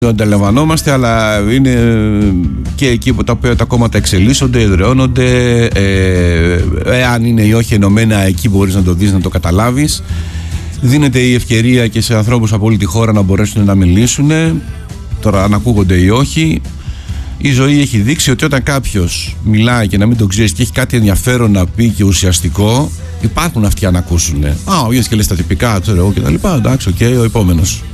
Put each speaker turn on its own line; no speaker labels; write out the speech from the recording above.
Το αντιλαμβανόμαστε, αλλά είναι και εκεί που τα κόμματα εξελίσσονται, εδραιώνονται. Εάν είναι ή όχι ενωμένα, εκεί μπορείς να το δεις, να το καταλάβεις. Δίνεται η ευκαιρία και σε ανθρώπους από όλη τη χώρα να μπορέσουν να μιλήσουν. Τώρα, αν ακούγονται ή όχι, η ζωή έχει δείξει ότι όταν κάποιος μιλάει και να μην το ξέρεις και έχει κάτι ενδιαφέρον να πει και ουσιαστικό, υπάρχουν αυτοί να ακούσουν. Ο ίδιος και λες τα τυπικά, ξέρω εγώ κτλ. Εντάξει, ο επόμενος.